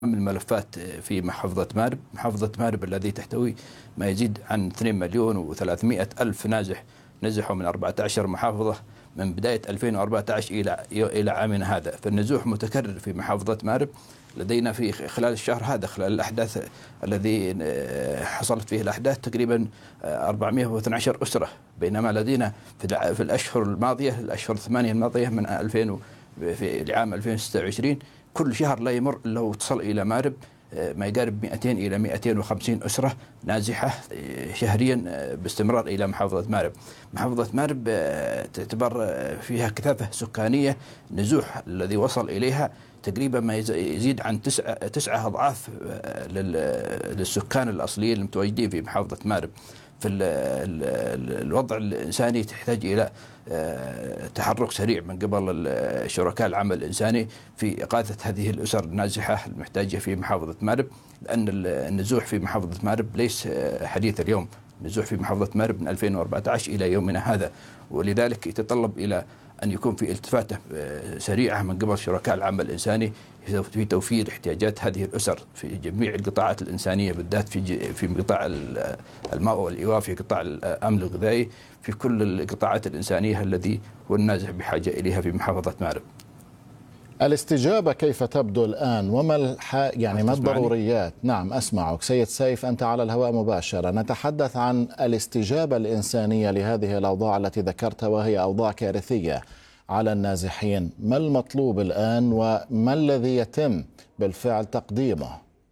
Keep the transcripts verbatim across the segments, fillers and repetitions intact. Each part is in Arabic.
من الملفات في محافظة مأرب. محافظة مأرب الذي تحتوي ما يزيد عن اثنين مليون وثلاثمئة ألف نازح نزحوا من أربعة عشر محافظة من بداية ألفين وأربعة عشر إلى إلى عامنا هذا. فالنزوح متكرر في محافظة مأرب. لدينا في خلال الشهر هذا، خلال الأحداث الذي حصلت فيه الأحداث، تقريبا أربعمئة واثني عشر أسرة، بينما لدينا في الأشهر الماضية الأشهر الثمانية الماضية من ألفين في العام ألفين وستة وعشرين كل شهر لا يمر إلا وتصل إلى مأرب ما يقارب مئتين إلى مئتين وخمسين أسرة نازحة شهريا باستمرار إلى محافظة مأرب. محافظة مأرب تعتبر فيها كثافة سكانية، نزوح الذي وصل إليها تقريبا ما يزيد عن تسعة تسعة أضعاف للسكان الأصليين المتواجدين في محافظة مأرب. في الوضع الإنساني تحتاج إلى تحرك سريع من قبل شركاء العمل الإنساني في إغاثة هذه الأسر النازحة المحتاجة في محافظة مأرب، لأن النزوح في محافظة مأرب ليس حديث اليوم. النزوح في محافظة مأرب من ألفين وأربعة عشر إلى يومنا هذا، ولذلك يتطلب إلى أن يكون في التفاتة سريعة من قبل شركاء العمل الإنساني في توفير احتياجات هذه الأسر في جميع القطاعات الإنسانية، بالذات في في قطاع الماء والإيواء، في قطاع الأمن الغذائي، في كل القطاعات الإنسانية الذي هو النازح بحاجة إليها في محافظة مأرب. الاستجابة كيف تبدو الآن وما الح... يعني ما الضروريات؟ نعم أسمعك سيد سيف، أنت على الهواء مباشرة. نتحدث عن الاستجابة الإنسانية لهذه الأوضاع التي ذكرتها، وهي أوضاع كارثية على النازحين. ما المطلوب الآن وما الذي يتم بالفعل تقديمه؟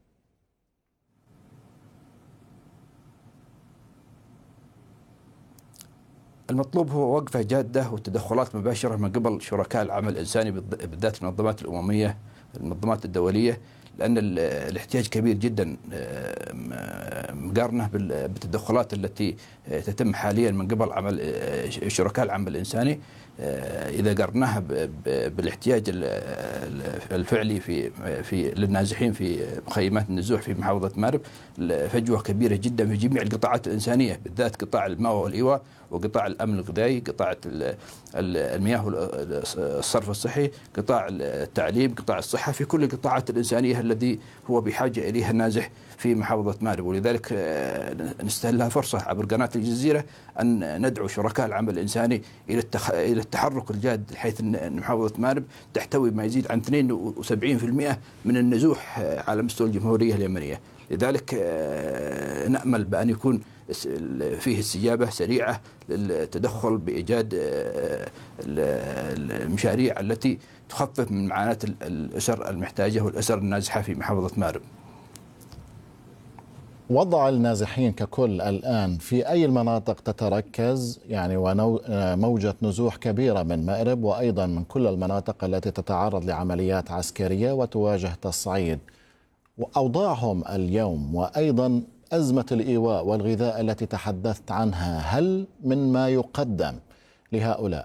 المطلوب هو وقفة جادة وتدخلات مباشرة من قبل شركاء العمل الإنساني، بالذات المنظمات الأممية، المنظمات الدولية، لأن الاحتياج كبير جدا مقارنة بالتدخلات التي تتم حاليا من قبل عمل شركاء العمل الإنساني. إذا قارناها بالاحتياج الفعلي في في للنازحين في مخيمات النزوح في محافظة مأرب، فجوة كبيرة جدا في جميع القطاعات الإنسانية، بالذات قطاع الماء والإيواء وقطاع الأمن الغذائي، قطاع المياه والصرف الصحي، قطاع التعليم، قطاع الصحة، في كل القطاعات الإنسانية الذي هو بحاجة إليها النازح في محافظة مأرب. ولذلك نستهلها فرصة عبر قناة الجزيرة أن ندعو شركاء العمل الإنساني إلى إلى التحرك الجاد، حيث أن محافظة مأرب تحتوي ما يزيد عن اثنين وسبعين بالمئة من النزوح على مستوى الجمهورية اليمنية. لذلك نأمل بأن يكون فيه استجابة سريعة للتدخل بإيجاد المشاريع التي تخفف من معاناة الأسر المحتاجة والأسر النازحة في محافظة مأرب. وضع النازحين ككل الآن في أي المناطق تتركز؟ يعني وموجة نزوح كبيرة من مأرب وأيضا من كل المناطق التي تتعرض لعمليات عسكرية وتواجه تصعيد. وأوضاعهم اليوم وأيضا أزمة الإيواء والغذاء التي تحدثت عنها، هل من ما يقدم لهؤلاء؟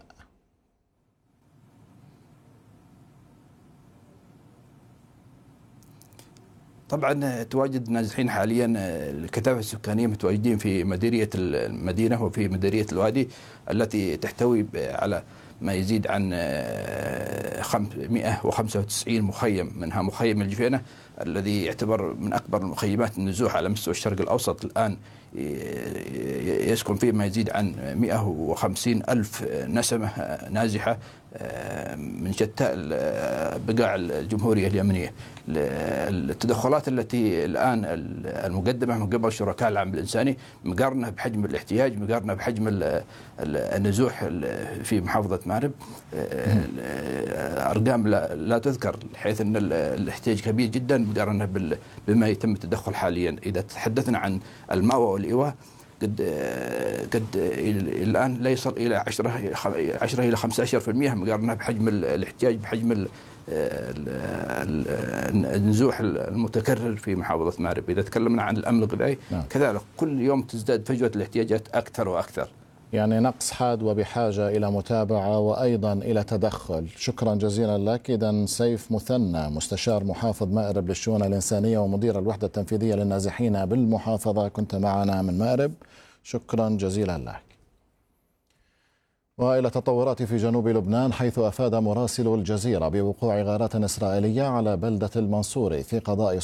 طبعا تواجد نازحين حاليا، الكثافة السكانية متواجدين في مديرية المدينة وفي مديرية الوادي التي تحتوي على ما يزيد عن خمسمئة وخمسة وتسعين مخيم، منها مخيم الجفينة الذي يعتبر من أكبر المخيمات النزوح على مستوى الشرق الأوسط. الآن يسكن فيه ما يزيد عن مئة وخمسين ألف نسمة نازحة من شتى بقاع الجمهورية اليمنية. التدخلات التي الآن المقدمة من قبل شركاء العمل الإنساني مقارنة بحجم الاحتياج، مقارنة بحجم النزوح في محافظة مأرب، أرقام لا تذكر، حيث أن الاحتياج كبير جدا مقارنة بما يتم التدخل حاليا. إذا تحدثنا عن الماء والإيواء، قد قد الآن لا يصل إلى عشرة إلى خمسة عشر بالمئة مقارنة بحجم الاحتياج، بحجم النزوح المتكرر في محافظة مأرب. إذا تكلمنا عن الأمن الغذائي كذلك كل يوم تزداد فجوة الاحتياجات أكثر وأكثر. يعني نقص حاد وبحاجة إلى متابعة وأيضا إلى تدخل. شكرا جزيلا لك. إذن سيف مثنى، مستشار محافظ مأرب للشؤون الإنسانية ومدير الوحدة التنفيذية للنازحين بالمحافظة، كنت معنا من مأرب. شكرا جزيلا لك. وإلى تطورات في جنوب لبنان، حيث أفاد مراسل الجزيرة بوقوع غارات إسرائيلية على بلدة المنصوري في قضاء